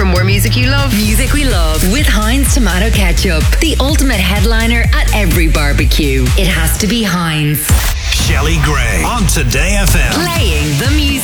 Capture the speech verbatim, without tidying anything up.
For more music you love. Music we love with Heinz Tomato Ketchup. The ultimate headliner at every barbecue. It has to be Heinz. Shelley Gray on Today F M. Playing the music.